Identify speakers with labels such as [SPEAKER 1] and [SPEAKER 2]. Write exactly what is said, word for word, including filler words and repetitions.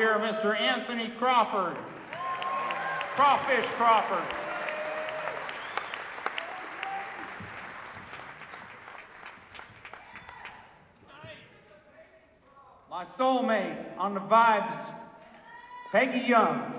[SPEAKER 1] here, Mister Anthony Crawford. Crawfish Crawford. My soulmate on the vibes, Peggy Young.